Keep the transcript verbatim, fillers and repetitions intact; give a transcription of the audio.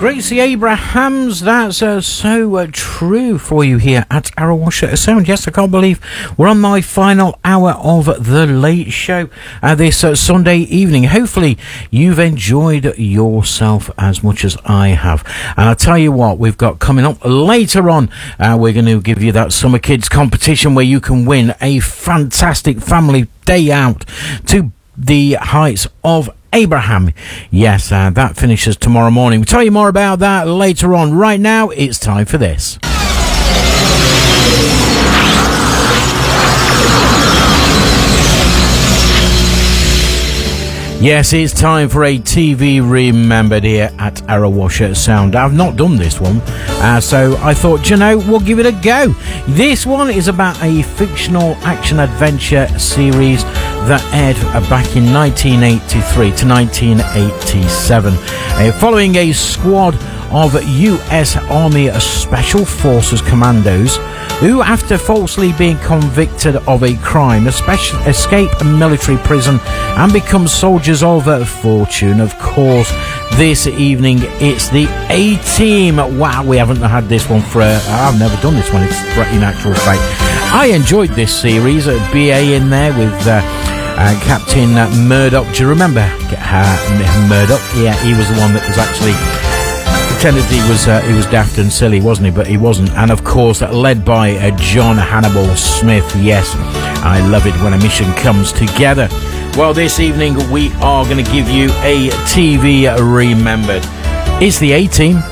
Gracie Abrahams, that's uh, so uh, true for you here at Arrowwasher Sound. Yes, I can't believe we're on my final hour of The Late Show uh, this uh, Sunday evening. Hopefully you've enjoyed yourself as much as I have. And I'll tell you what, we've got coming up later on, uh, we're going to give you that Summer Kids competition where you can win a fantastic family day out to the heights of Abraham. Yes, uh, that finishes tomorrow morning. We'll tell you more about that later on. Right now, it's time for this. Yes, it's time for a T V Remembered here at Arrowwasher Sound. I've not done this one, uh, so I thought, you know, we'll give it a go. This one is about a fictional action-adventure series that aired uh, back in nineteen eighty-three to nineteen eighty-seven. Uh, following a squad of U S Army Special Forces commandos who, after falsely being convicted of a crime, escape a military prison and become soldiers of fortune. Of course, this evening it's the A-Team. Wow, we haven't had this one for uh, I've never done this one, it's in actual fact. I enjoyed this series, uh, B A in there with uh, uh, Captain uh, Murdoch. Do you remember uh, Murdoch? Yeah, he was the one that was actually pretended he was uh, he was daft and silly, wasn't he? But he wasn't. And of course, led by uh, John Hannibal Smith. Yes, I love it when a mission comes together. Well, this evening we are going to give you a T V Remembered. It's the A-Team.